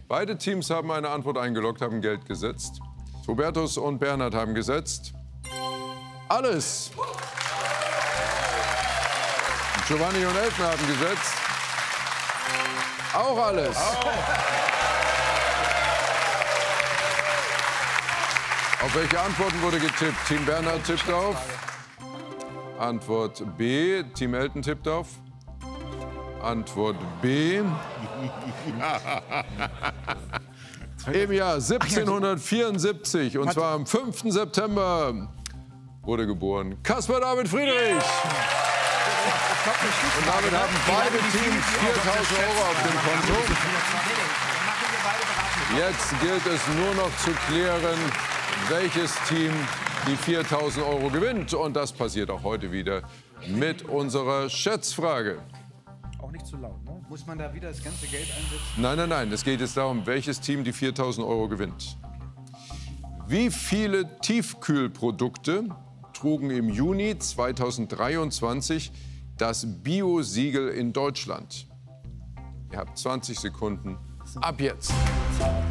Beide Teams haben eine Antwort eingeloggt, haben Geld gesetzt. Hubertus und Bernhard haben gesetzt. Alles. Giovanni und Elton haben gesetzt. Auch alles. Auf welche Antworten wurde getippt? Team Bernhard tippt auf. Antwort B. Team Elton tippt auf. Antwort B. Im Jahr 1774, und zwar am 5. September, wurde geboren Caspar David Friedrich. Und damit haben beide Teams 4.000 € auf dem Konto. Jetzt gilt es nur noch zu klären, welches Team die 4.000 € gewinnt. Und das passiert auch heute wieder mit unserer Schätzfrage. Auch nicht zu laut, ne? Muss man da wieder das ganze Geld einsetzen? Nein, nein, nein. Es geht jetzt darum, welches Team die 4.000 € gewinnt. Wie viele Tiefkühlprodukte trugen im Juni 2023 das Bio-Siegel in Deutschland? Ihr habt 20 Sekunden. Ab jetzt.